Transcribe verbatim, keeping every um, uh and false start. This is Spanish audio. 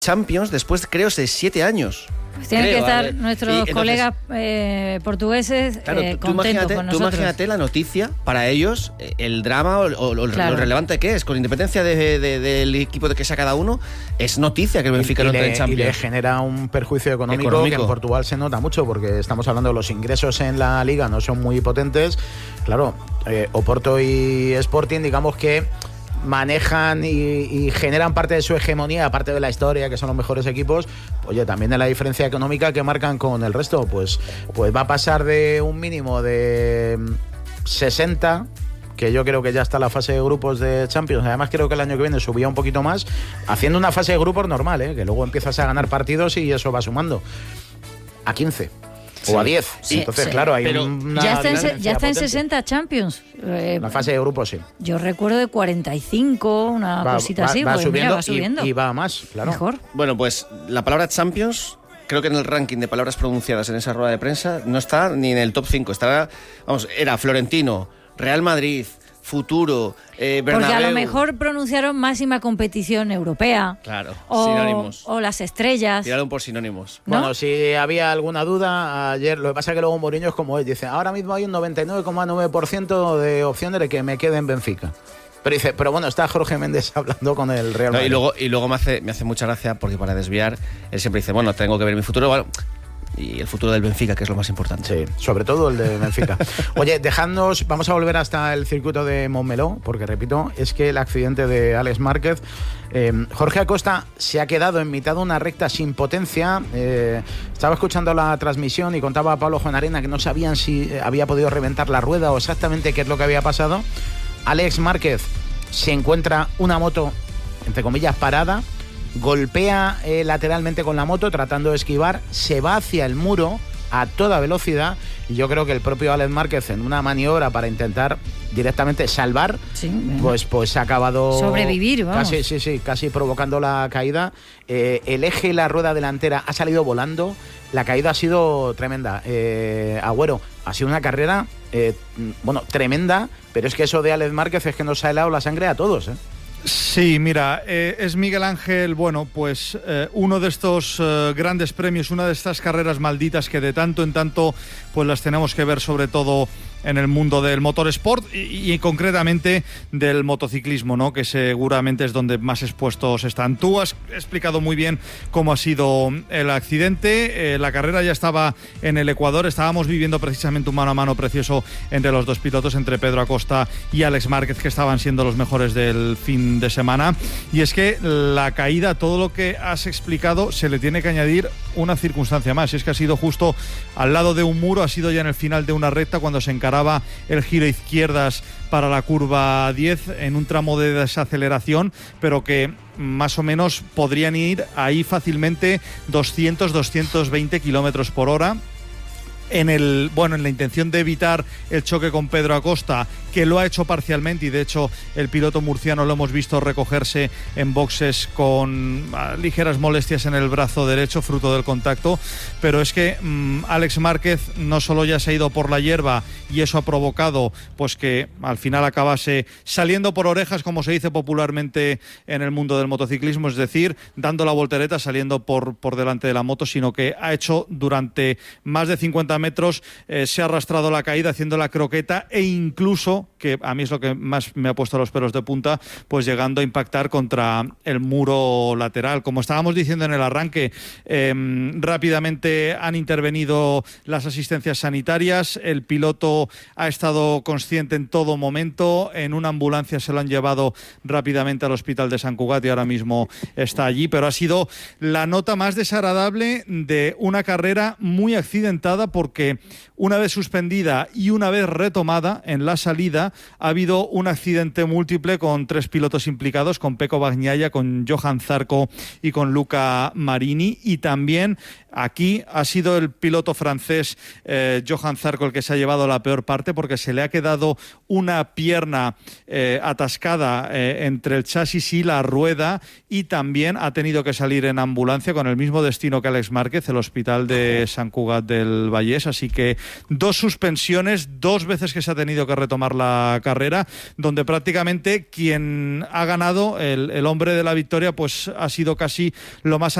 Champions después, creo, de siete años. Pues tienen creo, que estar ¿vale? nuestros entonces, colegas eh, portugueses claro, eh, tú contentos imagínate, con tú nosotros. imagínate la noticia para ellos, el drama o, o, o Claro. lo relevante que es, con independencia de, de, del equipo de que sea cada uno, es noticia que el Benfica y, no y entre le, en Champions. y le genera un perjuicio económico, Económico. que en Portugal se nota mucho, porque estamos hablando de los ingresos en la liga, no son muy potentes. Claro, eh, Oporto y Sporting, digamos que manejan y, y generan parte de su hegemonía, aparte de la historia, que son los mejores equipos. Oye, también de la diferencia económica que marcan con el resto, pues, pues va a pasar de un mínimo de sesenta, que yo creo que ya está la fase de grupos de Champions. Además, creo que el año que viene subía un poquito más, haciendo una fase de grupos normal, ¿eh? Que luego empiezas a ganar partidos y eso va sumando a quince. Sí. O a diez. Sí, Entonces, sí. claro, hay Pero una Ya está en, se- diferencia ya está en potente. sesenta Champions. Eh, La fase de grupos, sí. Yo recuerdo de cuarenta y cinco, una Va, cosita va- así. va pues subiendo, mira, va y- subiendo. Y, va a más, claro. Mejor. Bueno, pues la palabra Champions, creo que en el ranking de palabras pronunciadas en esa rueda de prensa no está ni en el top cinco. Estará, vamos, era Florentino, Real Madrid, Futuro, eh, Bernabéu. Porque a lo mejor pronunciaron máxima competición europea. Claro, O, sinónimos. o las estrellas. Tiraron por sinónimos. ¿No? Bueno, si había alguna duda ayer, lo que pasa es que luego Mourinho es como él, dice, ahora mismo hay un noventa y nueve coma nueve por ciento de opciones de que me quede en Benfica. Pero dice, pero bueno, está Jorge Méndez hablando con el Real No, Madrid. y luego, y luego me, hace, me hace mucha gracia porque para desviar, él siempre dice, bueno, tengo que ver mi futuro. Bueno, y el futuro del Benfica, que es lo más importante. Sí, sobre todo el de Benfica. Oye, dejadnos, vamos a volver hasta el circuito de Montmeló, porque repito, es que el accidente de Alex Márquez, eh, Jorge Acosta se ha quedado en mitad de una recta sin potencia. Eh, estaba escuchando la transmisión y contaba a Pablo Juanarena que no sabían si había podido reventar la rueda o exactamente qué es lo que había pasado. Alex Márquez se encuentra una moto, entre comillas, parada, golpea eh, lateralmente con la moto tratando de esquivar, se va hacia el muro a toda velocidad y yo creo que el propio Alex Márquez, en una maniobra para intentar directamente salvar, Sí, pues pues ha acabado sobrevivir, vamos. casi sí sí casi provocando la caída. Eh, el eje y la rueda delantera ha salido volando. La caída ha sido tremenda. Eh, Agüero, ha sido una carrera eh, bueno, tremenda, pero es que eso de Alex Márquez es que nos ha helado la sangre a todos, ¿eh? Sí, mira, eh, es Miguel Ángel, bueno, pues eh, uno de estos eh, grandes premios, una de estas carreras malditas que de tanto en tanto pues las tenemos que ver, sobre todo en el mundo del motorsport y, y concretamente del motociclismo, ¿no? Que seguramente es donde más expuestos están. Tú has explicado muy bien cómo ha sido el accidente. Eh, la carrera ya estaba en el Ecuador. Estábamos viviendo precisamente un mano a mano precioso entre los dos pilotos, entre Pedro Acosta y Alex Márquez, que estaban siendo los mejores del fin de semana. Y es que la caída, todo lo que has explicado, se le tiene que añadir una circunstancia más. Y es que ha sido justo al lado de un muro, ha sido ya en el final de una recta cuando se encaraba el giro a izquierdas para la curva diez en un tramo de desaceleración, pero que más o menos podrían ir ahí fácilmente doscientos, doscientos veinte kilómetros por hora. En el, bueno, en la intención de evitar el choque con Pedro Acosta, que lo ha hecho parcialmente, y de hecho el piloto murciano lo hemos visto recogerse en boxes con uh, ligeras molestias en el brazo derecho, fruto del contacto. Pero es que um, Alex Márquez no solo ya se ha ido por la hierba, y eso ha provocado pues que al final acabase saliendo por orejas, como se dice popularmente en el mundo del motociclismo, es decir, dando la voltereta, saliendo por, por delante de la moto, sino que ha hecho durante más de cincuenta metros, eh, se ha arrastrado la caída haciendo la croqueta, e incluso, que a mí es lo que más me ha puesto los pelos de punta, pues llegando a impactar contra el muro lateral. Como estábamos diciendo en el arranque, eh, rápidamente han intervenido las asistencias sanitarias. El piloto ha estado consciente en todo momento. En una ambulancia se lo han llevado rápidamente al hospital de Sant Cugat y ahora mismo está allí. Pero ha sido la nota más desagradable de una carrera muy accidentada, porque una vez suspendida y una vez retomada en la salida, ha habido un accidente múltiple con tres pilotos implicados, con Pecco Bagnaia, con Johan Zarco y con Luca Marini. Y también aquí ha sido el piloto francés eh, Johan Zarco el que se ha llevado la peor parte, porque se le ha quedado una pierna eh, atascada eh, entre el chasis y la rueda, y también ha tenido que salir en ambulancia con el mismo destino que Alex Márquez, el hospital de Sant Cugat del Vallès, francés, así que dos suspensiones, dos veces que se ha tenido que retomar la carrera, donde prácticamente quien ha ganado, el, el hombre de la victoria, pues ha sido casi lo más